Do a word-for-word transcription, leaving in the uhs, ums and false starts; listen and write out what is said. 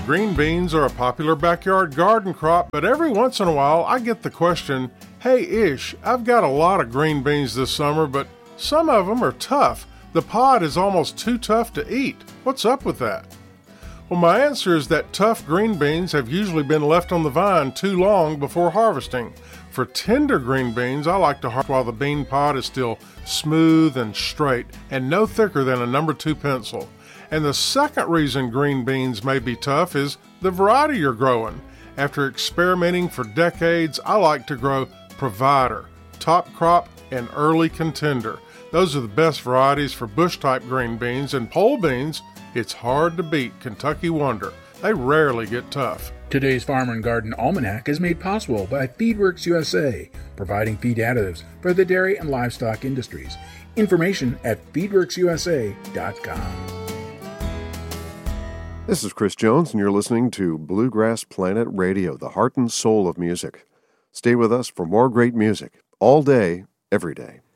Green beans are a popular backyard garden crop, but every once in a while I get the question, "Hey Ish, I've got a lot of green beans this summer, but some of them are tough. The pod is almost too tough to eat. What's up with that?" Well, my answer is that tough green beans have usually been left on the vine too long before harvesting. For tender green beans, I like to harvest while the bean pod is still smooth and straight and no thicker than a number two pencil. And the second reason green beans may be tough is the variety you're growing. After experimenting for decades, I like to grow Provider, Top Crop, and Early Contender. Those are the best varieties for bush-type green beans, and pole beans, it's hard to beat Kentucky Wonder. They rarely get tough. Today's Farm and Garden Almanac is made possible by FeedWorks U S A, providing feed additives for the dairy and livestock industries. Information at feed works u s a dot com. This is Chris Jones, and you're listening to Bluegrass Planet Radio, the heart and soul of music. Stay with us for more great music, all day, every day.